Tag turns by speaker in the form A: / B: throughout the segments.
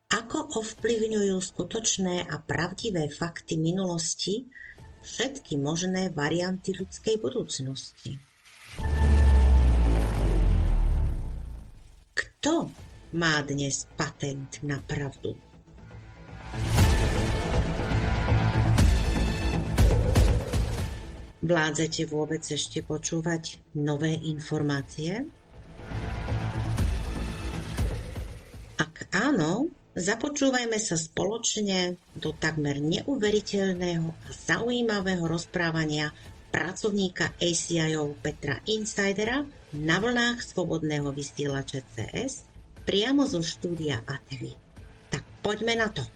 A: Ako ovplyvňujú skutočné a pravdivé fakty minulosti všetky možné varianty ľudskej budúcnosti? Kto má dnes patent na pravdu? Vládzete vôbec ešte počúvať nové informácie? Ak áno, započúvajme sa spoločne do takmer neuveriteľného a zaujímavého rozprávania pracovníka ACIO Petra Insidera na vlnách Slobodného vysielača CS priamo zo štúdia ATV. Tak poďme na to.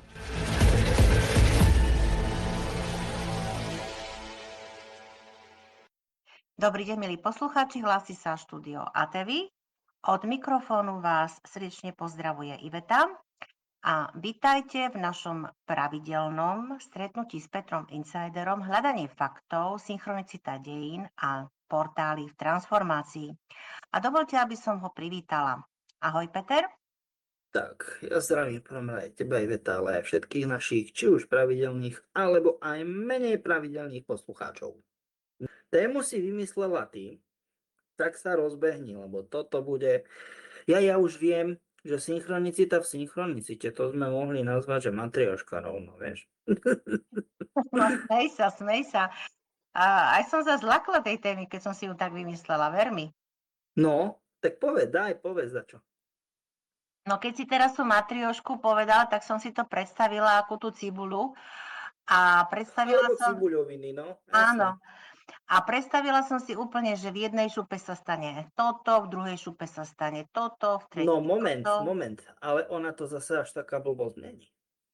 B: Dobrý deň, milí poslucháči, hlási sa štúdio ATV. Od mikrofónu vás srdečne pozdravuje Iveta a vítajte v našom pravidelnom stretnutí s Petrom Insiderom hľadanie faktov, synchronicita dejín a portály v transformácii. A dovolte, aby som ho privítala. Ahoj, Peter.
C: Tak, ja zdravím v prvom rade teba, Iveta, ale aj všetkých našich, či už pravidelných, alebo aj menej pravidelných poslucháčov. Tému si vymyslela ty, tak sa rozbehni, lebo toto bude... Ja už viem, že synchronicita v synchronicite, to sme mohli nazvať, že matrioška rovno, vieš.
B: No, smej sa. A aj som sa zlakla tej témy, keď som si ju tak vymyslela, ver mi.
C: No, tak povedz za čo.
B: No keď si teraz tú matriošku povedala, tak som si to predstavila ako tú cibulu. A predstavila
C: Alebo
B: som...
C: cibuľoviny, no.
B: Áno.
C: Jasne.
B: A predstavila som si úplne, že v jednej šupe sa stane toto, v druhej šupe sa stane toto, v tretej
C: No
B: toto.
C: moment, ale ona to zase až taká blbosť není.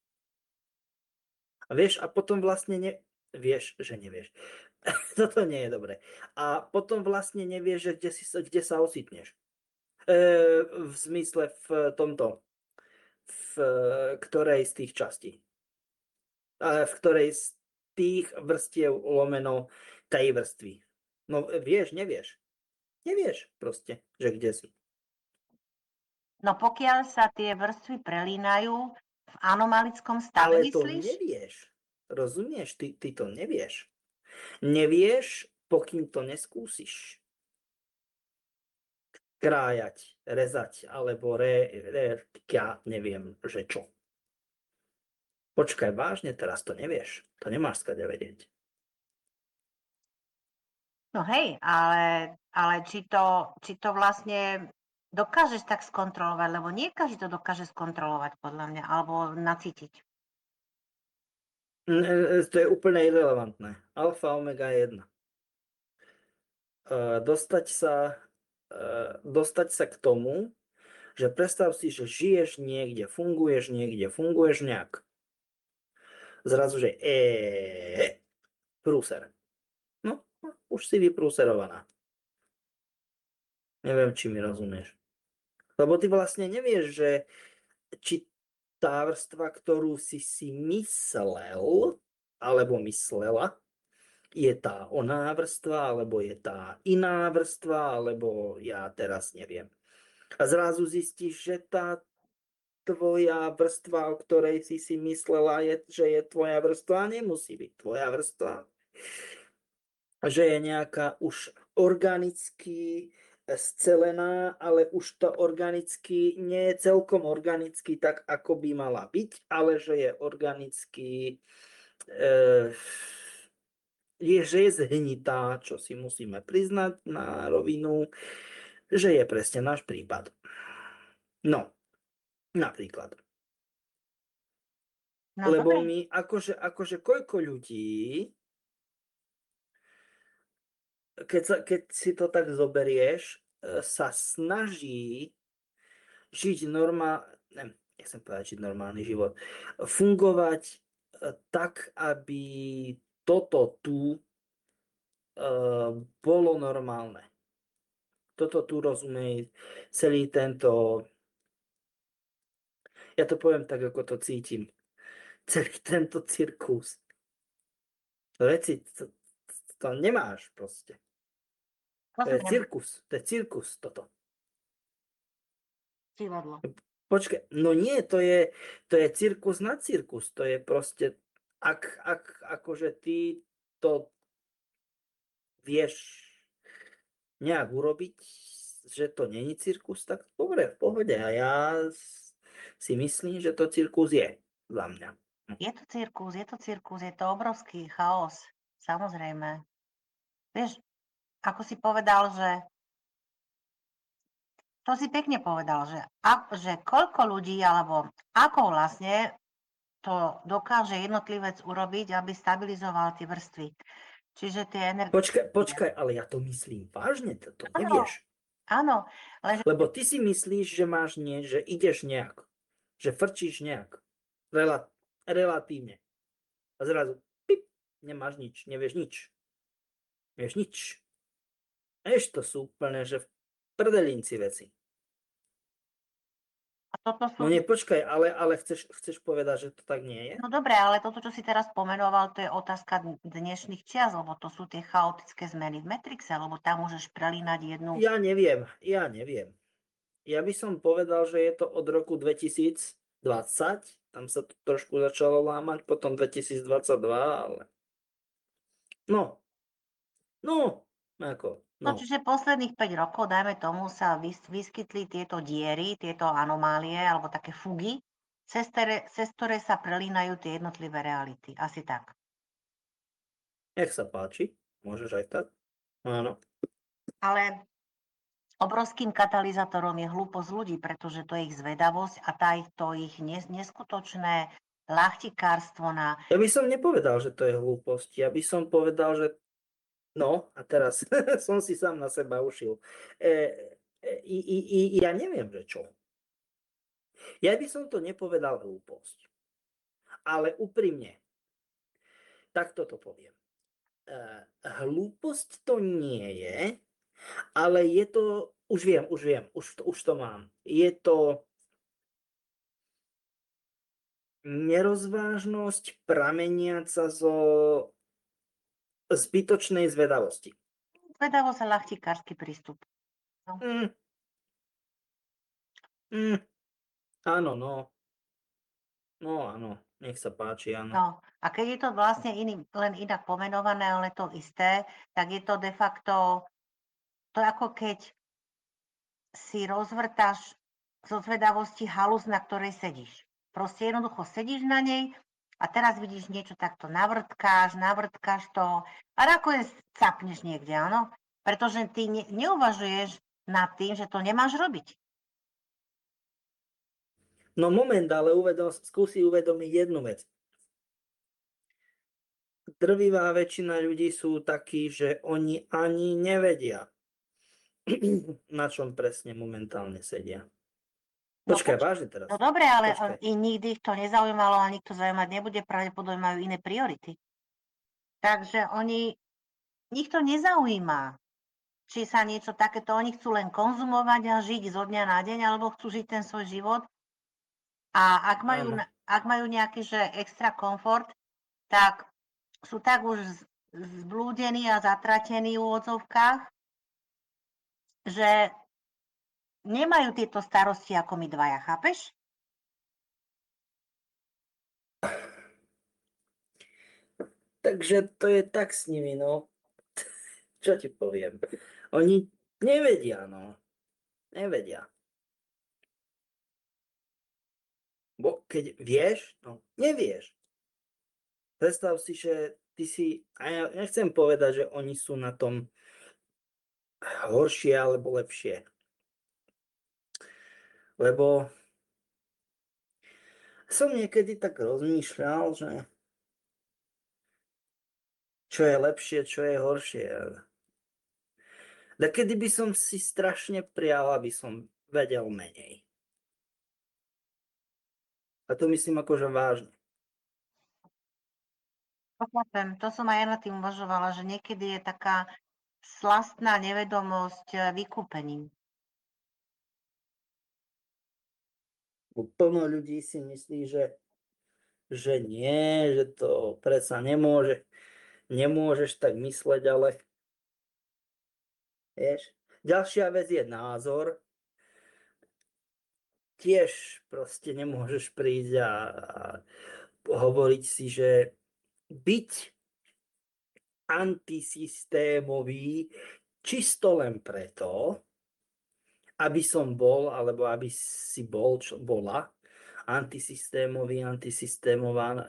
C: A vieš, a potom vlastne vieš, že nevieš. Toto nie je dobré. A potom vlastne nevieš, že kde sa ocitneš. V zmysle v tomto, v ktorej z tých častí. V ktorej z tých vrstiev lomeno tej vrstvy. No vieš, nevieš. Nevieš proste, že kde si.
B: No pokiaľ sa tie vrstvy prelínajú v anomalickom stave,
C: Ale to
B: myslíš?
C: nevieš. Rozumieš? Ty to nevieš. Nevieš, pokým to neskúsiš. Krájať, rezať, alebo ja neviem, že čo. Počkaj, vážne, teraz to nevieš. To nemáš skade vedieť.
B: No hej, ale či to vlastne dokážeš tak skontrolovať, lebo nie každý to dokáže skontrolovať, podľa mňa, alebo nacítiť.
C: To je úplne irrelevantné. Alfa, omega 1. Dostať sa k tomu, že predstav si, že žiješ niekde, funguješ nejak. Zrazu, že prúser. No, už si vyprúserovaná. Neviem, či mi rozumieš. Lebo ty vlastne nevieš, že či tá vrstva, ktorú si myslel, alebo myslela, je tá oná vrstva, alebo je tá iná vrstva, alebo ja teraz neviem. A zrazu zistíš, že tá tvoja vrstva, o ktorej si myslela, že je tvoja vrstva, nemusí byť tvoja vrstva. Že je nejaká už organicky scelená, ale už to organicky nie je celkom organicky tak, ako by mala byť, ale že je organicky že je zhnitá, čo si musíme priznať na rovinu, že je presne náš prípad. No, napríklad.
B: No,
C: Lebo
B: dobre.
C: my, akože koľko ľudí, keď si to tak zoberieš, sa snaží žiť nechcem povedať žiť normálny život, fungovať tak, aby toto tu bolo normálne. Toto tu rozumie celý tento, ja to poviem tak, ako to cítim, celý tento cirkus. Veci, to nemáš proste. To je cirkus toto.
B: Divadlo.
C: Počkaj, no nie, to je cirkus na cirkus. To je proste, akože ty to vieš nejak urobiť, že to není cirkus, tak dobre, v pohode. A ja si myslím, že to cirkus je za mňa.
B: Je to cirkus, je to obrovský chaos, samozrejme. Vieš, ako si povedal, že to si pekne povedal, že koľko ľudí, alebo ako vlastne to dokáže jednotlivec urobiť, aby stabilizoval tie vrstvy. Čiže tie energie.
C: Počkaj, ale ja to myslím vážne, to
B: Áno,
C: nevieš.
B: áno, lenže
C: Lebo ty si myslíš, že máš že ideš nejak, že frčíš nejak, relatívne. A zrazu, pip, nemáš nič, nevieš nič. Nevieš nič. Vieš, to sú úplne, že v prdelinci veci.
B: a toto sú.
C: No nie, počkaj, ale chceš povedať, že to tak nie je?
B: No dobre, ale toto, čo si teraz pomenoval, to je otázka dnešných čias, lebo to sú tie chaotické zmeny v Matrixe, lebo tam môžeš prelínať jednu.
C: Ja neviem. Ja by som povedal, že je to od roku 2020, tam sa to trošku začalo lámať, potom 2022, ale no, ako,
B: No,
C: no.
B: čiže posledných 5 rokov, dajme tomu, sa vyskytli tieto diery, tieto anomálie alebo také fugy, cez ktoré sa prelínajú tie jednotlivé reality. Asi tak.
C: Nech sa páči, môžeš aj tak. Áno.
B: Ale obrovským katalizátorom je hlúposť ľudí, pretože to je ich zvedavosť a to ich neskutočné ľachtikárstvo na.
C: Ja by som nepovedal, že to je hlúposť. Ja by som povedal, že no, a teraz som si sám na seba ušil. Ja neviem, že čo. Ja by som to nepovedal hlúposť. Ale úprimne, takto to poviem. Hlúposť to nie je, ale je to, už viem, už to mám. Je to nerozvážnosť prameniaca zo zbytočnej zvedavosti.
B: Zvedavosť a ľachtikársky prístup.
C: Áno, no. No áno, nech sa páči, áno.
B: No, a keď je to vlastne len inak pomenované, ale to isté, tak je to de facto, to ako keď si rozvrtáš zo zvedavosti halus, na ktorej sedíš. Proste jednoducho sedíš na nej a teraz vidíš niečo takto, navrtkáš to a nakoniec capneš niekde, áno? Pretože ty neuvažuješ nad tým, že to nemáš robiť.
C: No moment, ale skúsi uvedomiť jednu vec. Drvivá väčšina ľudí sú takí, že oni ani nevedia, na čom presne momentálne sedia. Počkaj, vážne teraz.
B: No dobre, ale
C: Počkaj.
B: nikdy ich to nezaujímalo a nikto zaujímať nebude, pravdepodobne majú iné priority. Takže nich to nezaujíma, či sa niečo takéto, oni chcú len konzumovať a žiť zo dňa na deň, alebo chcú žiť ten svoj život. A ak majú nejaký že extra komfort, tak sú tak už zblúdení a zatratení v úvodzovkách, že nemajú tieto starosti ako my dvaja, chápeš?
C: Takže to je tak s nimi, no. Čo ti poviem? Oni nevedia, no. Nevedia. Bo keď vieš, no nevieš. Predstav si, že ty si, a ja nechcem povedať, že oni sú na tom horšie alebo lepšie. Lebo som niekedy tak rozmýšľal, že čo je lepšie, čo je horšie. Tak kedy by som si strašne prial, aby som vedel menej. A to myslím akože vážne.
B: To som aj ja nad tým uvažovala, že niekedy je taká slastná nevedomosť vykúpením.
C: Plno ľudí si myslí, že nie, že to predsa nemôžeš tak mysleť, ale vieš. Ďalšia vec je názor. tiež proste nemôžeš prísť a hovoriť si, že byť antisystémový čisto len preto, aby som bol, alebo aby si bol, čo bola, antisystémový, antisystémová,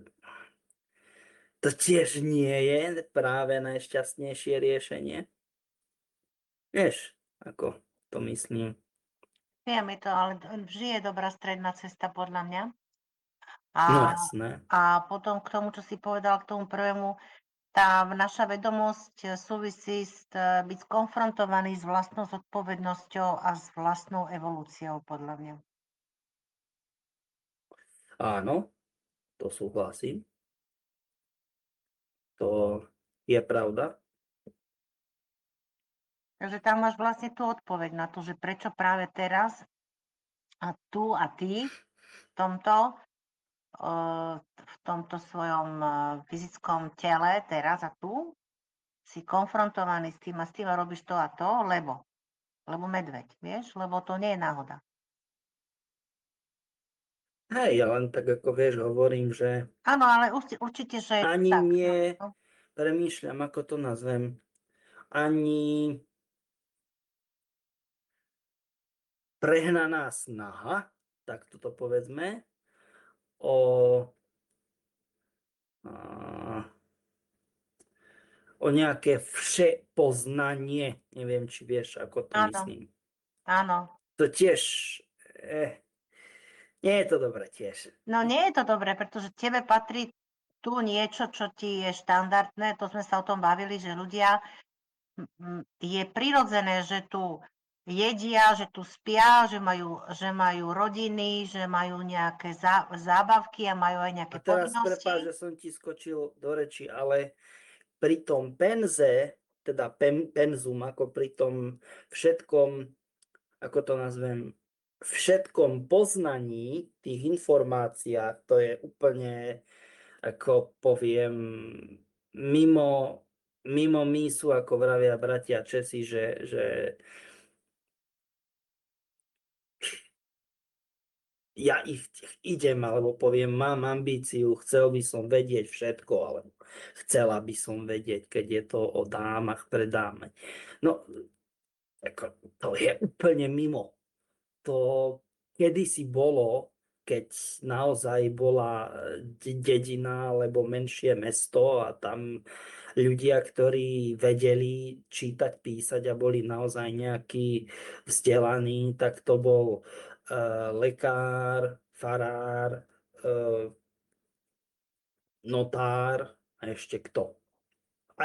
C: to tiež nie je práve najšťastnejšie riešenie. Vieš, ako to myslím.
B: Viem, je to, ale vždy je dobrá stredná cesta podľa mňa.
C: No
B: A,
C: jasné.
B: a potom k tomu, čo si povedal, k tomu prvému, tá naša vedomosť súvisí s byť skonfrontovaný s vlastnou zodpovednosťou a s vlastnou evolúciou, podľa mňa.
C: Áno, to súhlasím. To je pravda.
B: Takže tam máš vlastne tú odpoveď na to, že prečo práve teraz a tu a ty v tomto svojom fyzickom tele, teraz a tu, si konfrontovaný s tým a robíš to a to, lebo medveď, vieš, lebo to nie je náhoda.
C: Hej, ja len tak ako vieš, hovorím, že
B: Áno, ale určite, že je to
C: ani
B: tak.
C: nie,
B: No.
C: premýšľam, ako to nazvem, ani prehnaná snaha, tak toto povedzme, o nejaké všepoznanie. Neviem, či vieš, ako to
B: Áno,
C: myslím.
B: áno.
C: To tiež, nie je to dobré tiež.
B: No nie je to dobré, pretože tebe patrí tu niečo, čo ti je štandardné. To sme sa o tom bavili, že ľudia je prirodzené, že tu jedia, že tu spia, že majú rodiny, že majú nejaké zábavky a majú aj nejaké
C: A teraz
B: povinnosti.
C: prepáč, že som ti skočil do reči, ale pri tom penze, teda penzum, ako pri tom všetkom, ako to nazvem, všetkom poznaní tých informáciách, to je úplne, ako poviem, mimo mísu, ako vravia bratia Česi, že ja idem, alebo poviem, mám ambíciu, chcel by som vedieť všetko, alebo chcela by som vedieť, keď je to o dámach pre dáme. No, ako, to je úplne mimo. To kedysi bolo, keď naozaj bola dedina alebo menšie mesto a tam ľudia, ktorí vedeli čítať, písať a boli naozaj nejakí vzdelaní, tak to bol lekár, farár, notár a ešte kto. A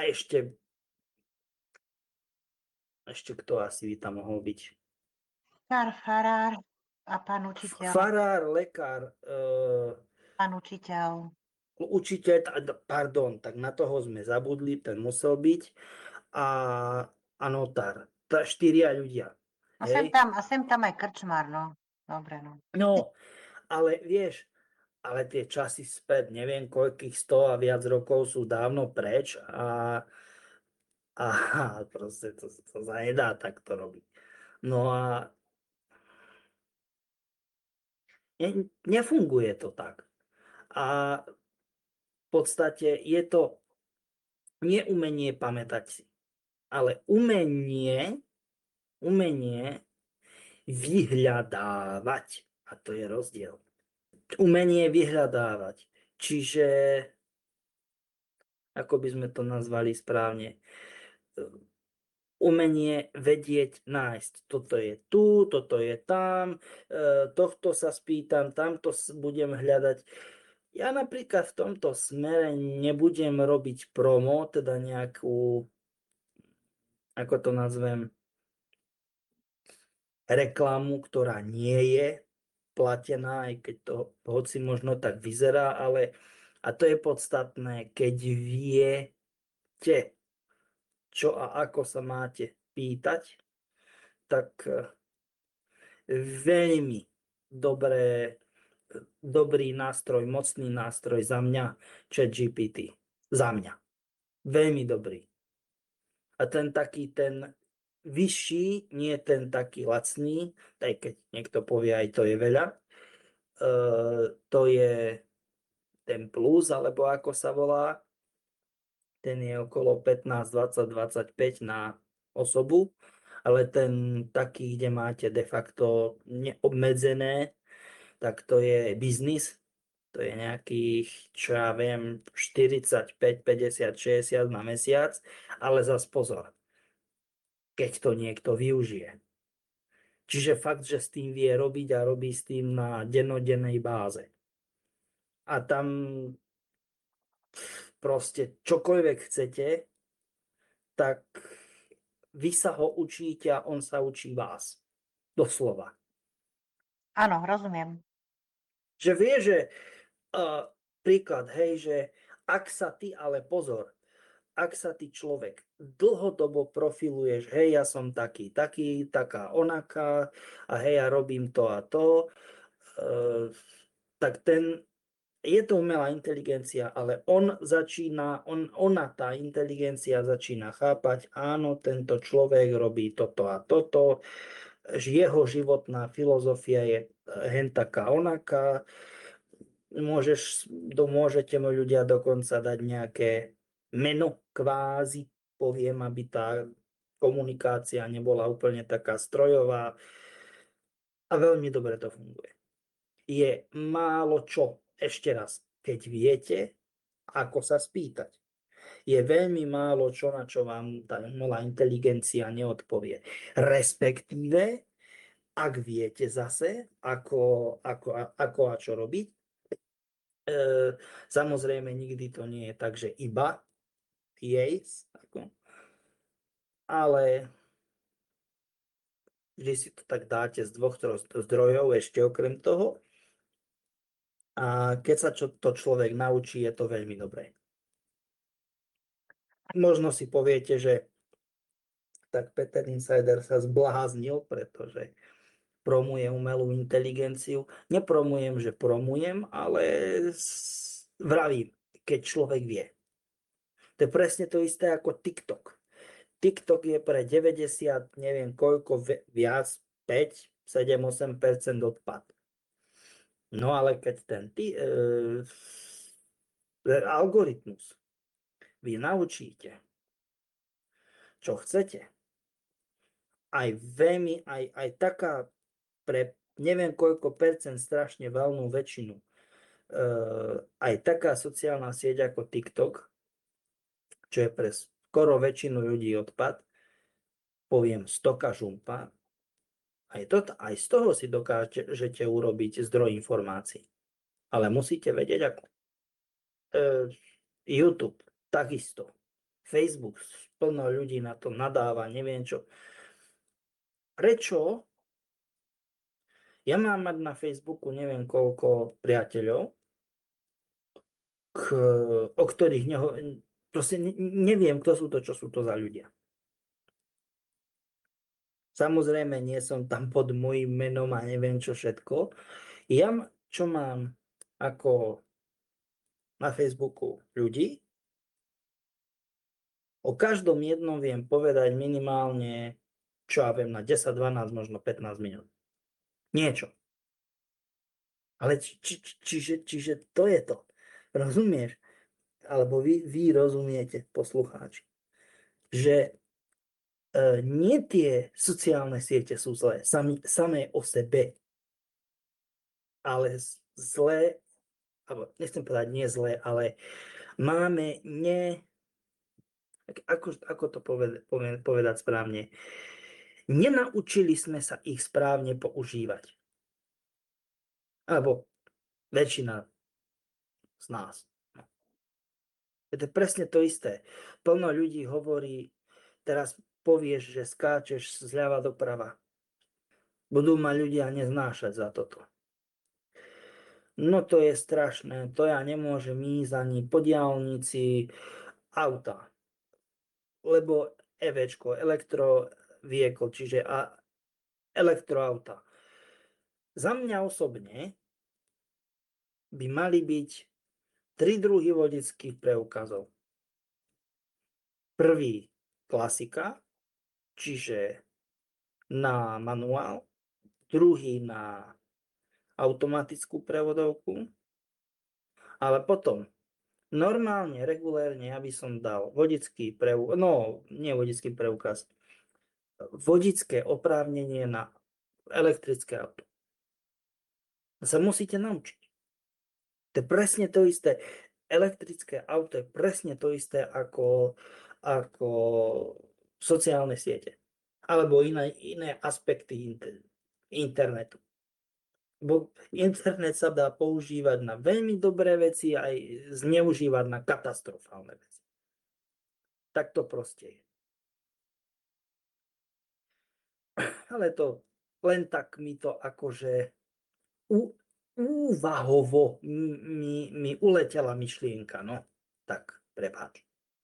C: ešte kto asi by tam mohol byť.
B: Farár a pán učiteľ.
C: Farár, lekár,
B: Pán učiteľ.
C: učiteľ, pardon, tak na toho sme zabudli, ten musel byť. A notár. Štyria ľudia.
B: A
C: Hej?
B: sem tam aj krčmár, no. Dobre, no.
C: No, ale vieš, ale tie časy späť, neviem koľkých 100 a viac rokov sú dávno preč a proste to sa nedá takto robiť. No a nefunguje to tak. A v podstate je to neumenie pamätať si, ale umenie vyhľadávať. A to je rozdiel. Umenie vyhľadávať. Čiže, ako by sme to nazvali správne, umenie vedieť, nájsť. Toto je tu, toto je tam, tohto sa spýtam, tamto budem hľadať. Ja napríklad v tomto smere nebudem robiť promo, teda nejakú, ako to nazvem, reklamu, ktorá nie je platená, aj keď to hoci možno tak vyzerá, ale a to je podstatné, keď viete, čo a ako sa máte pýtať, tak veľmi dobrý nástroj, mocný nástroj za mňa, ChatGPT. Za mňa. Veľmi dobrý. A ten taký ten vyšší, nie ten taký lacný, aj keď niekto povie, aj to je veľa. To je ten plus, alebo ako sa volá, ten je okolo 15, 20, 25 na osobu, ale ten taký, kde máte de facto neobmedzené, tak to je biznis. To je nejakých, čo ja viem, 45, 50, 60 na mesiac, ale zas pozor, keď to niekto využije. Čiže fakt, že s tým vie robiť a robí s tým na dennodennej báze. A tam proste čokoľvek chcete, tak vy sa ho učíte a on sa učí vás. Doslova.
B: Áno, rozumiem.
C: Že vie, že príklad, hej, že ak sa ty, ale pozor, ak sa ty človek dlhodobo profiluješ, hej, ja som taký, taká onaká a hej, ja robím to a to, tak je to umelá inteligencia, ale ona, tá inteligencia začína chápať, áno, tento človek robí toto a toto, jeho životná filozofia je hen taká onaká, môžete mu ľudia dokonca dať nejaké meno kvázi, poviem, aby tá komunikácia nebola úplne taká strojová a veľmi dobre to funguje. Je málo čo, ešte raz, keď viete, ako sa spýtať. Je veľmi málo čo, na čo vám tá umelá inteligencia neodpovie. Respektíve, ak viete zase, ako a čo robiť, samozrejme nikdy to nie je tak, že iba jej, ale vždy si to tak dáte z dvoch zdrojov ešte okrem toho. A keď sa to človek naučí, je to veľmi dobré. Možno si poviete, že tak Peter Insider sa zbláznil, pretože promuje umelú inteligenciu. Nepromujem, že promujem, ale vravím, keď človek vie. To je presne to isté ako TikTok. TikTok je pre 90, neviem koľko, viac, 5, 7, 8% odpad. No ale keď ten algoritmus vy naučíte, čo chcete, aj veľmi, aj taká pre neviem koľko percent, strašne veľnú väčšinu, aj taká sociálna sieť ako TikTok, čo je pre skoro väčšinu ľudí odpad, poviem stoka žumpa, aj z toho si dokážete urobiť zdroj informácií. Ale musíte vedieť ako. YouTube, takisto. Facebook, plno ľudí na to nadáva, neviem čo. Prečo? Ja mám mať na Facebooku neviem koľko priateľov, o ktorých proste neviem, kto sú to, čo sú to za ľudia. Samozrejme, nie som tam pod môjim menom a neviem čo všetko. Ja, čo mám ako na Facebooku ľudí, o každom jednom viem povedať minimálne, čo ja viem, na 10, 12, možno 15 minút. Niečo. Ale čiže to je to. Rozumieš? Alebo vy rozumiete, poslucháči, že nie tie sociálne siete sú zlé, samé o sebe, ale zlé, alebo nechcem povedať nie zlé, ale máme ako to povedať správne, nenaučili sme sa ich správne používať. Alebo väčšina z nás. Je to presne to isté. Plno ľudí hovorí, teraz povieš, že skáčeš zľava doprava. Budú ma ľudia neznášať za toto. No to je strašné, to ja nemôžem ísť ani po diaľnici auta. Lebo EVčko, elektroviekol, čiže elektroauta. Za mňa osobne by mali byť 3 druhy vodických preukazov. Prvý klasika, čiže na manuál, druhý na automatickú prevodovku, ale potom normálne, regulérne, ja by som dal vodický preukaz, no nie vodický preukaz, vodické oprávnenie na elektrické auto. Sa musíte naučiť. To je presne to isté. Elektrické auto je presne to isté ako sociálne siete. Alebo iné aspekty internetu. Bo internet sa dá používať na veľmi dobré veci a aj zneužívať na katastrofálne veci. Tak to proste je. Ale to len tak mi to akože úvahovo mi uletela myšlienka, no. Tak, prepáč.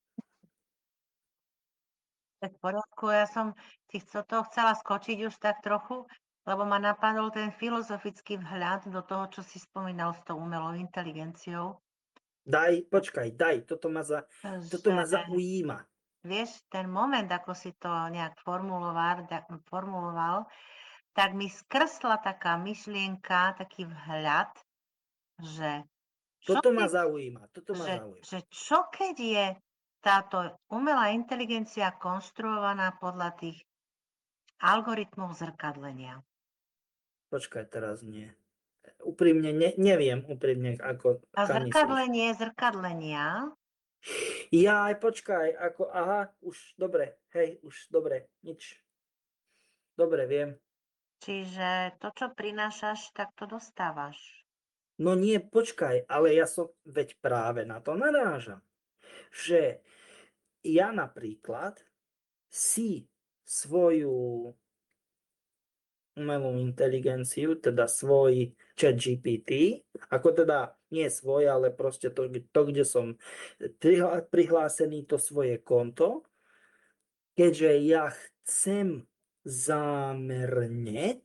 B: Tak v poriadku, ja som to chcela skočiť už tak trochu, lebo ma napadol ten filozofický vhľad do toho, čo si spomínal s tou umelou inteligenciou.
C: Počkaj, toto ma
B: Že
C: zaujíma.
B: vieš, ten moment, ako si to nejak formuloval, tak mi skrsla taká myšlienka, taký vhľad, že
C: Toto ma zaujíma.
B: že čo keď je táto umelá inteligencia konštruovaná podľa tých algoritmov zrkadlenia.
C: Počkaj, teraz nie. Úprimne, neviem úprimne, ako
B: A
C: kam myslíš.
B: zrkadlenie zrkadlenia,
C: Jaj, počkaj, aha, už dobre, nič. Dobre, viem.
B: čiže to, čo prinášaš, tak to dostávaš.
C: No nie, počkaj, ale ja som, veď práve na to narážam, že ja napríklad si svoju umelú inteligenciu, teda svoj ChatGPT, ako teda nie svoj, ale proste to kde som prihlásený, to svoje konto, keďže ja chcem zámerne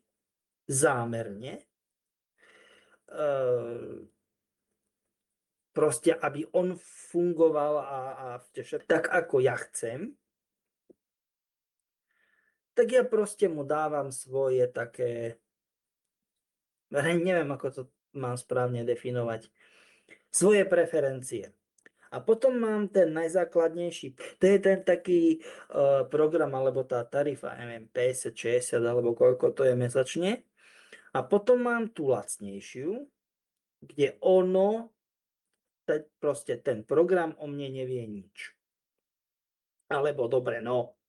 C: proste, aby on fungoval a tak, ako ja chcem, tak ja proste mu dávam svoje také, neviem, ako to mám správne definovať, svoje preferencie. A potom mám ten najzákladnejší, to je ten taký program, alebo tá tarifa, neviem, 50, 60, alebo koľko to je mesačne. A potom mám tú lacnejšiu, kde proste ten program o mne nevie nič. Alebo dobre,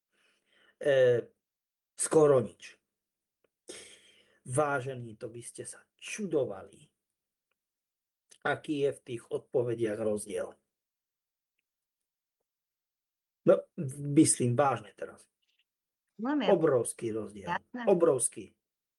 C: skoro nič. Vážení, to by ste sa čudovali, aký je v tých odpovediach rozdiel. No, myslím vážne teraz. Obrovský rozdiel.
B: Jasné.
C: Obrovský.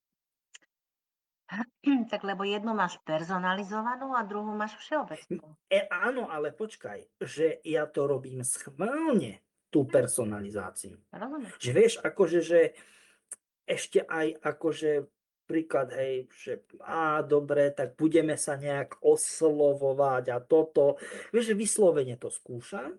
B: Tak lebo jednu máš personalizovanú a druhú máš všeobecnú.
C: Áno, ale počkaj, že ja to robím schválne, tú personalizáciu.
B: Rozumiem.
C: Že vieš, akože, že ešte aj akože príklad, hej, že dobre, tak budeme sa nejak oslovovať a toto. Vieš, že vyslovene to skúšam.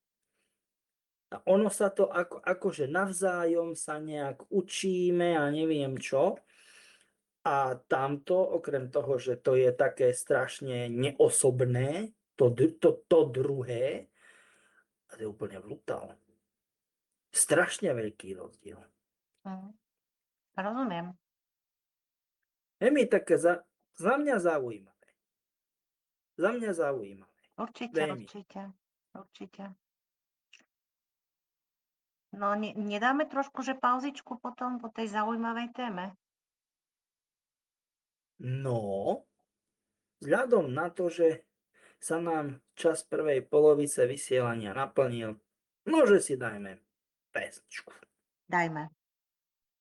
C: A ono sa to akože navzájom sa nejak učíme a neviem čo. A tamto, okrem toho, že to je také strašne neosobné, to druhé, a to je úplne brutálne. Strašne veľký rozdiel.
B: Rozumiem.
C: Je mi také za mňa zaujímavé. Za mňa zaujímavé.
B: Určite. No, nedáme trošku, že pauzičku potom po tej zaujímavej téme?
C: No, vzhľadom na to, že sa nám čas prvej polovice vysielania naplnil, môže si dajme pesničku.
B: Dajme.